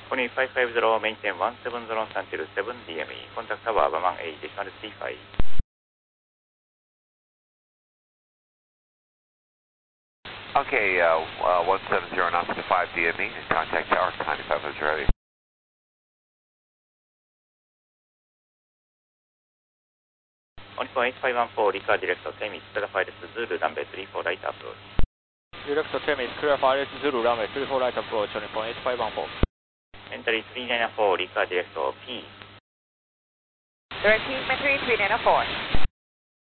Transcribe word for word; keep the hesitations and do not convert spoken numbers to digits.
Pony five five zero, maintain one seven zero until seven D M E. Contact tower one eight decimal three five. Okay, uh, uh, one seven zero knots to five D M E, and contact tower, ninety-five is ready. Oniphone eight five one four, Rika direct ten is clear file Zulu runway three four right approach. Direct ten is clear file Zulu runway three four right approach, Oniphone eight five one four. Entry three nine four, Rika direct P. Direct P, entry three nine four.